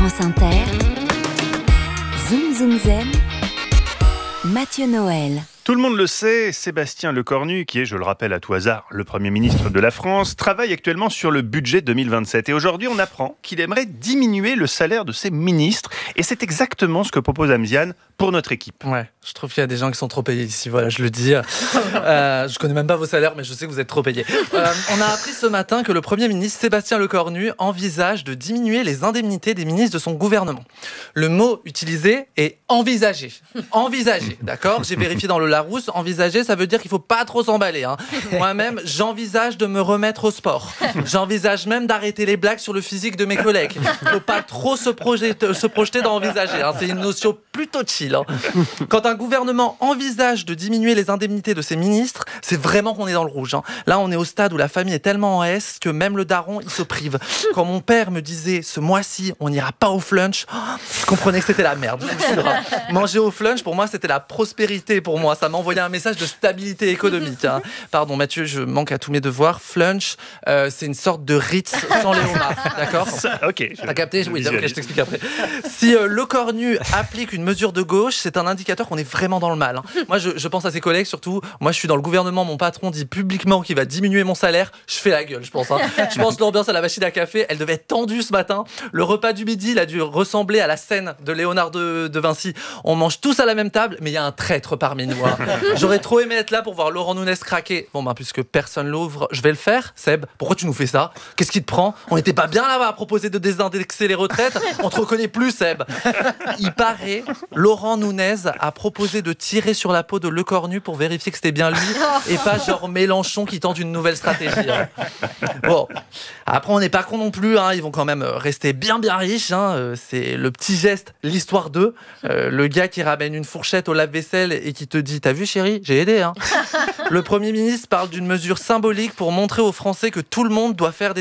France Inter, Zoom Zoom Zen, Mathieu Noël. Tout le monde le sait, Sébastien Lecornu, qui est, je le rappelle à tout hasard, le Premier ministre de la France, travaille actuellement sur le budget 2027. Et aujourd'hui, on apprend qu'il aimerait diminuer le salaire de ses ministres. Et c'est exactement ce que propose Amziane pour notre équipe. Ouais, je trouve qu'il y a des gens qui sont trop payés ici, voilà, je le dis. Je connais même pas vos salaires, mais je sais que vous êtes trop payés. On a appris ce matin que le Premier ministre Sébastien Lecornu envisage de diminuer les indemnités des ministres de son gouvernement. Le mot utilisé est envisager. Envisager, d'accord ? J'ai vérifié dans le Larousse, envisager, ça veut dire qu'il faut pas trop s'emballer. Hein. Moi-même, j'envisage de me remettre au sport. J'envisage même d'arrêter les blagues sur le physique de mes collègues. Il faut pas trop se projeter dans envisager. Hein. C'est une notion plutôt chill. Hein. Quand un gouvernement envisage de diminuer les indemnités de ses ministres, c'est vraiment qu'on est dans le rouge. Hein. Là, on est au stade où la famille est tellement en S que même le daron, il se prive. Quand mon père me disait, ce mois-ci, on n'ira pas au flunch, je comprenais que c'était la merde. Manger au flunch, pour moi, c'était la prospérité pour moi. Ça m'a envoyé un message de stabilité économique. Hein. Pardon, Mathieu, je manque à tous mes devoirs. Flunch, c'est une sorte de Ritz sans les homards. D'accord ? Ok. T'as capté ? Oui, ok, je t'explique après. Si Lecornu applique une mesure de gauche, c'est un indicateur qu'on est vraiment dans le mal. Hein. Moi, je pense à ses collègues, surtout. Moi, je suis dans le gouvernement, mon patron dit publiquement qu'il va diminuer mon salaire. Je fais la gueule, je pense. Hein. Je pense que l'ambiance à la machine à café, elle devait être tendue ce matin. Le repas du midi, il a dû ressembler à la scène de Léonard de Vinci. On mange tous à la même table, mais il y a un traître parmi nous. Hein. J'aurais trop aimé être là pour voir Laurent Nunez craquer. Bon, puisque personne l'ouvre, je vais le faire. Seb, pourquoi tu nous fais ça ? Qu'est-ce qui te prend ? On n'était pas bien là-bas à proposer de désindexer les retraites. On te reconnaît plus, Seb. Il paraît, Laurent Nunez a proposé de tirer sur la peau de Lecornu pour vérifier que c'était bien lui et pas genre Mélenchon qui tente une nouvelle stratégie. Hein. Bon, après on n'est pas con non plus. Hein. Ils vont quand même rester bien riches. Hein. C'est le petit geste, l'histoire d'eux. Le gars qui ramène une fourchette au lave-vaisselle et qui te dit « T'as vu chérie, j'ai aidé. Hein. » Le Premier ministre parle d'une mesure symbolique pour montrer aux Français que tout le monde doit faire des